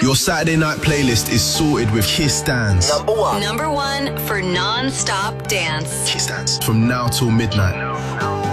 Your Saturday night playlist is sorted with Kiss Dance. Number one for non-stop dance. Kiss Dance. From now till midnight.